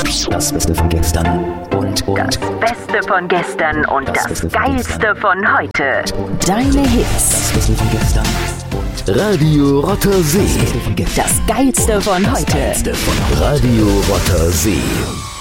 Das Beste von gestern und Das Beste von gestern und das Geilste von heute. Deine Hits. Das Beste von gestern und Radio Rotter See. das Beste von gestern. Das Geilste von heute. Beste von heute. Radio Rotter See.